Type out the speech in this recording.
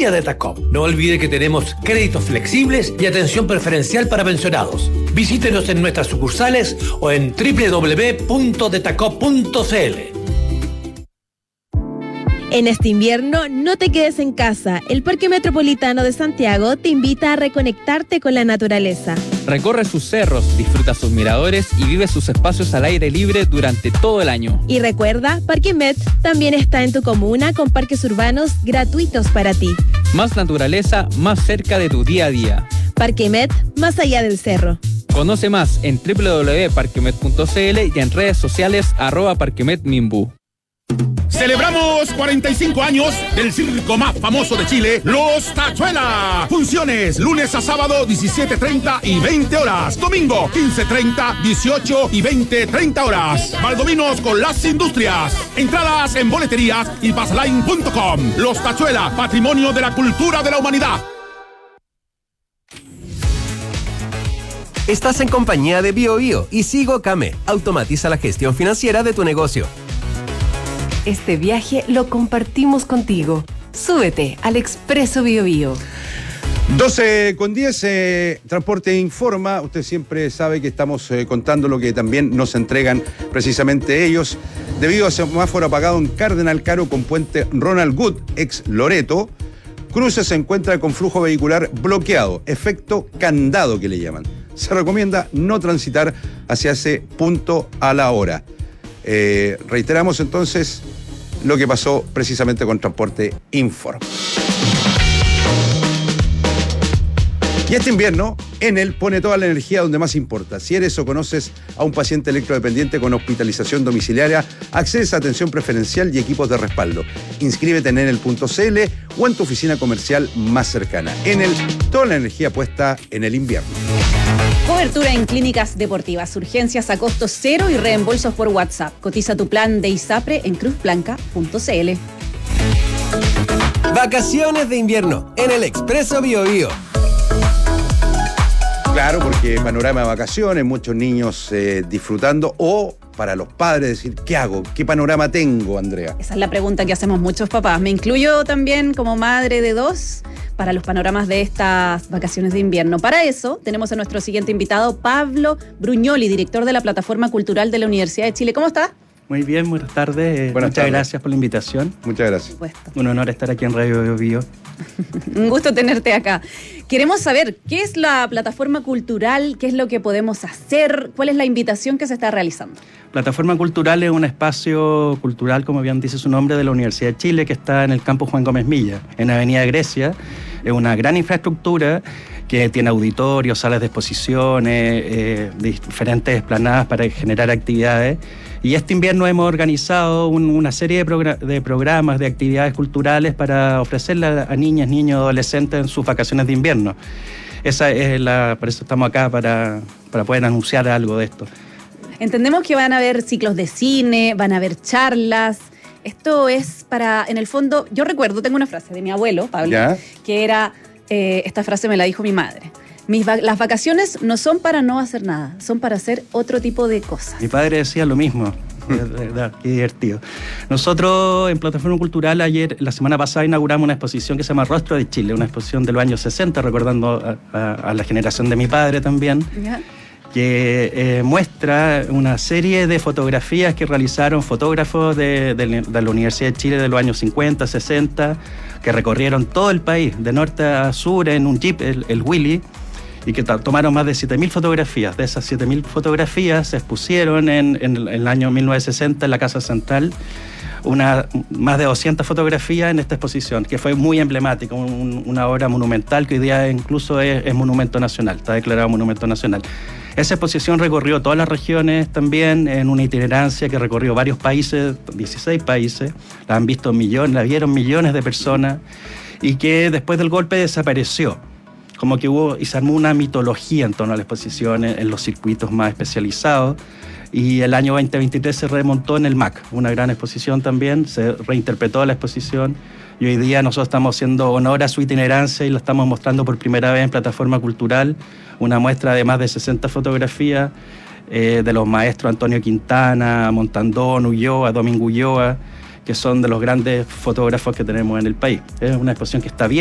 línea de TACOP. No olvide que tenemos créditos flexibles y atención preferencial para pensionados. Visítenos en nuestras sucursales o en www.detacop.cl. En este invierno, no te quedes en casa. El Parque Metropolitano de Santiago te invita a reconectarte con la naturaleza. Recorre sus cerros, disfruta sus miradores y vive sus espacios al aire libre durante todo el año. Y recuerda, Parque Met también está en tu comuna con parques urbanos gratuitos para ti. Más naturaleza, más cerca de tu día a día. Parque Met, más allá del cerro. Conoce más en www.parquemet.cl y en redes sociales @parquemetminbu. Celebramos 45 años del circo más famoso de Chile, Los Tachuela. Funciones lunes a sábado 17:30 y 20 horas. Domingo 15:30, 18 y 20:30 horas. Valdominos con las industrias. Entradas en boleterías y passline.com. Los Tachuela, patrimonio de la cultura de la humanidad. Estás en compañía de BioBio y Sigo Came. Automatiza la gestión financiera de tu negocio. Este viaje lo compartimos contigo. Súbete al Expreso BioBio. 12:10, Transporte Informa. Usted siempre sabe que estamos contando lo que también nos entregan precisamente ellos. Debido a semáforo apagado en Cardenal Caro con puente Ronald Good, ex Loreto, cruce se encuentra con flujo vehicular bloqueado, efecto candado que le llaman. Se recomienda no transitar hacia ese punto a la hora. Reiteramos entonces lo que pasó precisamente con Transporte Informa. Y este invierno, Enel pone toda la energía donde más importa. Si eres o conoces a un paciente electrodependiente con hospitalización domiciliaria, accedes a atención preferencial y equipos de respaldo. Inscríbete en enel.cl o en tu oficina comercial más cercana. Enel, toda la energía puesta en el invierno. Cobertura en clínicas deportivas, urgencias a costo cero y reembolsos por WhatsApp. Cotiza tu plan de ISAPRE en cruzblanca.cl. Vacaciones de invierno en el Expreso BioBio. Claro, porque panorama de vacaciones, muchos niños disfrutando, o para los padres decir, ¿qué hago? ¿Qué panorama tengo, Andrea? Esa es la pregunta que hacemos muchos papás. Me incluyo también como madre de dos para los panoramas de estas vacaciones de invierno. Para eso tenemos a nuestro siguiente invitado, Pablo Bruñoli, director de la Plataforma Cultural de la Universidad de Chile. ¿Cómo está? Muy bien, buenas tardes. Muchas gracias por la invitación. Muchas gracias. Un honor estar aquí en Radio BioBio. Un gusto tenerte acá. Queremos saber qué es la Plataforma Cultural, qué es lo que podemos hacer, cuál es la invitación que se está realizando. Plataforma Cultural es un espacio cultural, como bien dice su nombre, de la Universidad de Chile, que está en el campus Juan Gómez Milla, en Avenida Grecia. Es una gran infraestructura que tiene auditorios, salas de exposiciones, diferentes esplanadas para generar actividades. Y este invierno hemos organizado una serie de programas, de actividades culturales para ofrecerle a niñas, niños, adolescentes en sus vacaciones de invierno. Esa es por eso estamos acá, para poder anunciar algo de esto. Entendemos que van a haber ciclos de cine, van a haber charlas. Esto es para, en el fondo, yo recuerdo, tengo una frase de mi abuelo, Pablo, que era, esta frase me la dijo mi madre. Las vacaciones no son para no hacer nada, son para hacer otro tipo de cosas. Mi padre decía lo mismo. De verdad, qué divertido. Nosotros en Plataforma Cultural la semana pasada inauguramos una exposición que se llama Rostro de Chile, una exposición de los años 60, recordando a la generación de mi padre también. Que muestra una serie de fotografías que realizaron fotógrafos de la Universidad de Chile de los años 50, 60, que recorrieron todo el país, de norte a sur, en un jeep, el Willy, y que tomaron más de 7.000 fotografías. De esas 7.000 fotografías se expusieron en el año 1960 en la Casa Central, más de 200 fotografías en esta exposición, que fue muy emblemática, una obra monumental que hoy día incluso es monumento nacional, está declarado monumento nacional. Esa exposición recorrió todas las regiones también, en una itinerancia que recorrió varios países, 16 países, la vieron millones de personas, y que después del golpe desapareció. Como que se armó una mitología en torno a la exposición en los circuitos más especializados, y el año 2023 se remontó en el MAC, una gran exposición también, se reinterpretó la exposición, y hoy día nosotros estamos haciendo honor a su itinerancia y la estamos mostrando por primera vez en Plataforma Cultural, una muestra de más de 60 fotografías de los maestros Antonio Quintana, Montandón, Ulloa, Domingo Ulloa, que son de los grandes fotógrafos que tenemos en el país. Es una exposición que está bien